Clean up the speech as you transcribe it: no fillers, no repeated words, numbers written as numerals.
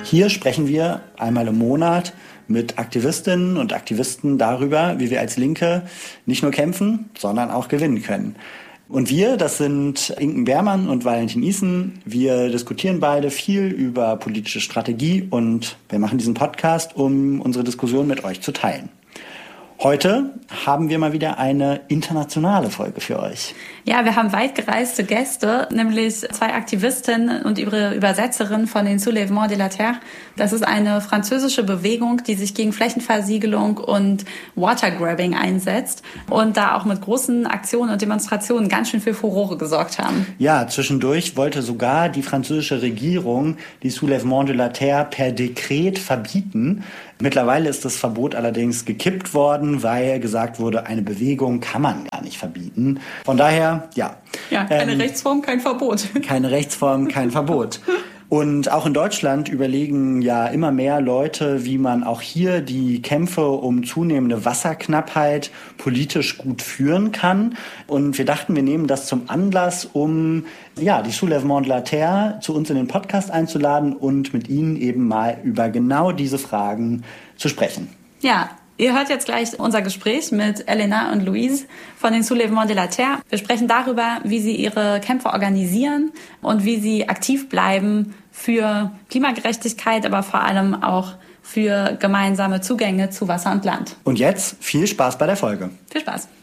Hier sprechen wir einmal im Monat mit Aktivistinnen und Aktivisten darüber, wie wir als Linke nicht nur kämpfen, sondern auch gewinnen können. Und wir, das sind Inken Beermann und Valentin Isen. Wir diskutieren beide viel über politische Strategie und wir machen diesen Podcast, um unsere Diskussion mit euch zu teilen. Heute haben wir mal wieder eine internationale Folge für euch. Ja, wir haben weit gereiste Gäste, nämlich 2 Aktivistinnen und ihre Übersetzerin von den Soulèvements de la Terre. Das ist eine französische Bewegung, die sich gegen Flächenversiegelung und Watergrabbing einsetzt und da auch mit großen Aktionen und Demonstrationen ganz schön für Furore gesorgt haben. Ja, zwischendurch wollte sogar die französische Regierung die Soulèvements de la Terre per Dekret verbieten. Mittlerweile ist das Verbot allerdings gekippt worden, weil gesagt wurde, eine Bewegung kann man gar nicht verbieten. Von daher, ja. Ja, keine Rechtsform, kein Verbot. Keine Rechtsform, kein Verbot. Und auch in Deutschland überlegen ja immer mehr Leute, wie man auch hier die Kämpfe um zunehmende Wasserknappheit politisch gut führen kann. Und wir dachten, wir nehmen das zum Anlass, um die Soulèvements de la Terre zu uns in den Podcast einzuladen und mit Ihnen eben mal über genau diese Fragen zu sprechen. Ja, ihr hört jetzt gleich unser Gespräch mit Elena und Louise von den Soulèvements de la Terre. Wir sprechen darüber, wie sie ihre Kämpfe organisieren und wie sie aktiv bleiben für Klimagerechtigkeit, aber vor allem auch für gemeinsame Zugänge zu Wasser und Land. Und jetzt viel Spaß bei der Folge. Viel Spaß.